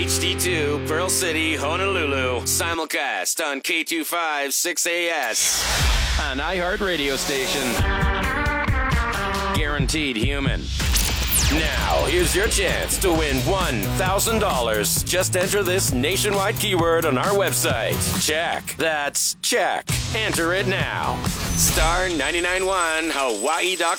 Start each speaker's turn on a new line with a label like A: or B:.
A: HD2, Pearl City, Honolulu. Simulcast on K25 6AS. An iHeart radio station. Guaranteed human. Now, here's your chance to win $1,000. Just enter this nationwide keyword on our website. Check. That's check. Enter it now. Star 991 Hawaii.com.